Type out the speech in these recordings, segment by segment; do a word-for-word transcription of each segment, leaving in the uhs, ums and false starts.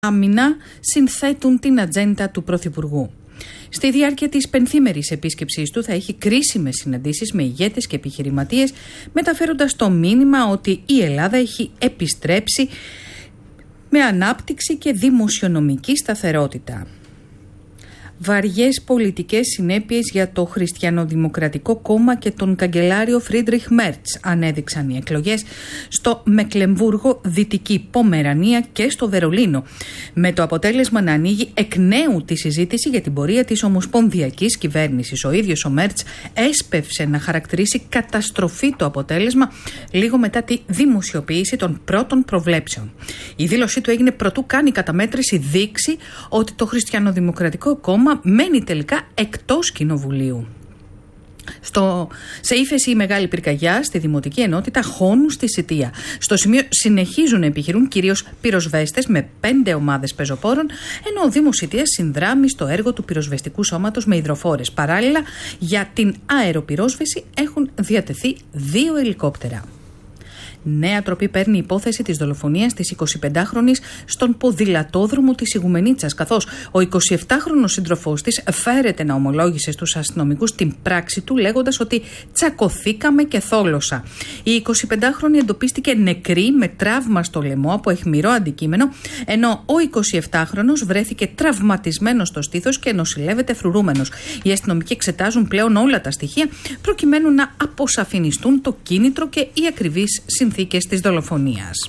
άμυνα συνθέτουν την ατζέντα του Πρωθυπουργού. Στη διάρκεια της πενθήμερης επίσκεψής του θα έχει κρίσιμες συναντήσεις με ηγέτες και επιχειρηματίες, μεταφέροντας το μήνυμα ότι η Ελλάδα έχει επιστρέψει με ανάπτυξη και δημοσιονομική σταθερότητα. Βαριές πολιτικές συνέπειες για το Χριστιανοδημοκρατικό Κόμμα και τον καγκελάριο Φρίντριχ Μέρτς ανέδειξαν οι εκλογές στο Μεκλεμβούργο, Δυτική Πομερανία και στο Βερολίνο, με το αποτέλεσμα να ανοίγει εκ νέου τη συζήτηση για την πορεία της ομοσπονδιακής κυβέρνησης. Ο ίδιος ο Μέρτς έσπευσε να χαρακτηρίσει καταστροφή το αποτέλεσμα λίγο μετά τη δημοσιοποίηση των πρώτων προβλέψεων. Η δήλωσή του έγινε προτού κάνει η καταμέτρηση δείξει ότι το Χριστιανοδημοκρατικό Κόμμα μένει τελικά εκτός κοινοβουλίου. Στο, σε ύφεση η μεγάλη πυρκαγιά στη Δημοτική Ενότητα Χόνου στη Σιτία. Στο σημείο συνεχίζουν να επιχειρούν κυρίως πυροσβέστες με πέντε ομάδες πεζοπόρων, ενώ ο Δήμος Σιτίας συνδράμει στο έργο του πυροσβεστικού σώματος με υδροφόρες. Παράλληλα, για την αεροπυρόσβεση έχουν διατεθεί δύο ελικόπτερα. Νέα τροπή παίρνει η υπόθεση της δολοφονίας της εικοσιπεντάχρονης στον ποδηλατόδρομο της Ιγουμενίτσας, καθώς ο εικοσιεπτάχρονος σύντροφός της φέρεται να ομολόγησε στους αστυνομικούς την πράξη του, λέγοντας ότι τσακωθήκαμε και θόλωσα. Η εικοσιπεντάχρονη εντοπίστηκε νεκρή με τραύμα στο λαιμό από αιχμηρό αντικείμενο, ενώ ο εικοσιεπτάχρονος βρέθηκε τραυματισμένος στο στήθος και νοσηλεύεται φρουρούμενος. Οι αστυνομικοί εξετάζουν πλέον όλα τα στοιχεία προκειμένου να αποσαφινιστούν το κίνητρο και οι ακριβείς συνθήκες της δολοφονίας.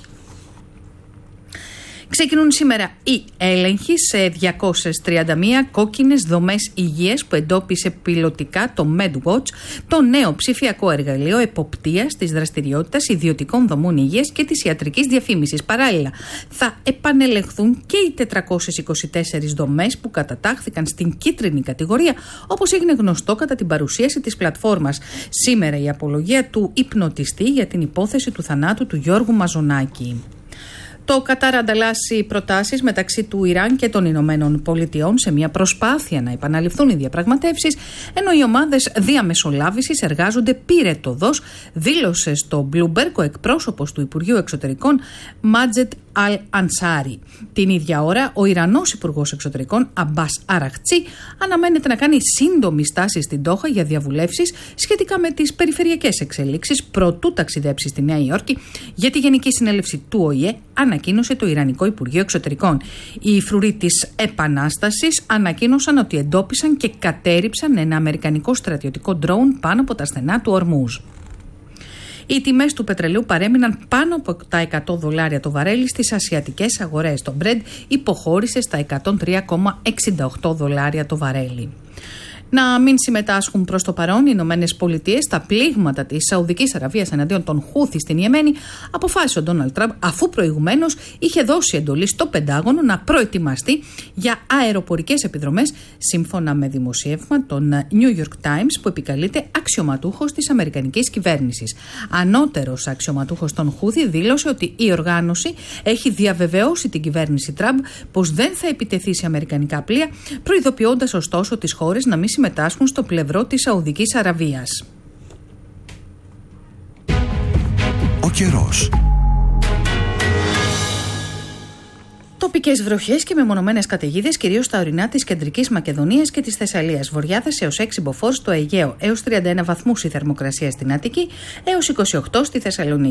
Ξεκινούν σήμερα οι έλεγχοι σε διακόσιες τριάντα μία κόκκινες δομές υγείας που εντόπισε πιλωτικά το MedWatch, το νέο ψηφιακό εργαλείο εποπτείας της δραστηριότητας ιδιωτικών δομών υγείας και της ιατρικής διαφήμισης. Παράλληλα, θα επανελεγχθούν και οι τετρακόσιες είκοσι τέσσερις δομές που κατατάχθηκαν στην κίτρινη κατηγορία, όπως έγινε γνωστό κατά την παρουσίαση της πλατφόρμας. Σήμερα η απολογία του υπνοτιστή για την υπόθεση του θανάτου του Γιώργου Μαζονάκη. Το Κατάρ ανταλλάσσει προτάσεις μεταξύ του Ιράν και των Ηνωμένων Πολιτειών σε μια προσπάθεια να επαναληφθούν οι διαπραγματεύσεις, ενώ οι ομάδες διαμεσολάβησης εργάζονται πυρετωδώς, δήλωσε στο Bloomberg ο εκπρόσωπος του Υπουργείου Εξωτερικών Μάτζετ Αλ Ανσάρι. Την ίδια ώρα, ο Ιρανός Υπουργός Εξωτερικών Αμπάς Αραχτσί αναμένεται να κάνει σύντομη στάση στην Ντόχα για διαβουλεύσεις σχετικά με τις περιφερειακές εξελίξεις προτού ταξιδέψει στη Νέα Υόρκη για τη Γενική Συνέλευση του Ο Η Ε, ανακοίνωσε το Ιρανικό Υπουργείο Εξωτερικών. Οι φρουροί της Επανάστασης ανακοίνωσαν ότι εντόπισαν και κατέρριψαν ένα αμερικανικό στρατιωτικό ντρόουν πάνω από τα στενά του Ορμούζ. Οι τιμές του πετρελαίου παρέμειναν πάνω από τα εκατό δολάρια το βαρέλι στις ασιατικές αγορές. Το Brent υποχώρησε στα εκατόν τρία κόμμα εξήντα οκτώ δολάρια το βαρέλι. Να μην συμμετάσχουν προς το παρόν οι Ηνωμένες Πολιτείες στα πλήγματα της Σαουδικής Αραβίας εναντίον των Χούθι στην Ιεμένη, αποφάσισε ο Ντόναλντ Τραμπ, αφού προηγουμένως είχε δώσει εντολή στο Πεντάγωνο να προετοιμαστεί για αεροπορικές επιδρομές, σύμφωνα με δημοσίευμα των New York Times που επικαλείται αξιωματούχος της Αμερικανικής κυβέρνησης. Ανώτερος αξιωματούχος των Χούθι δήλωσε ότι η οργάνωση έχει διαβεβαιώσει την κυβέρνηση Τραμπ πως δεν θα επιτεθεί σε αμερικανικά πλοία, προειδοποιώντας ωστόσο τις χώρες να μην συμμετάσχουν στο πλευρό της Σαουδικής Αραβίας. Ο καιρός. Τοπικές βροχές και μεμονωμένες καταιγίδες κυρίως στα ορεινά της Κεντρικής Μακεδονίας και της Θεσσαλίας. Βορειάδες έως έξι μποφόρ στο Αιγαίο, έως τριάντα ένα βαθμούς η θερμοκρασία στην Αττική, έως είκοσι οκτώ στη Θεσσαλονίκη.